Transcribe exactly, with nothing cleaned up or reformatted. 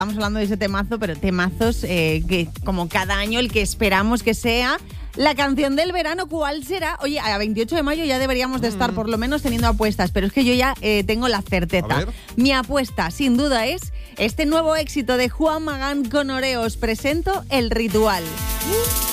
Estamos hablando de ese temazo, pero temazos eh, que como cada año el que esperamos que sea la canción del verano. ¿Cuál será? Oye, a veintiocho de mayo ya deberíamos de estar mm. por lo menos teniendo apuestas, pero es que yo ya eh, tengo la certeza. Mi apuesta, sin duda, es este nuevo éxito de Juan Magán con Oreo. Os presento El Ritual. Uh.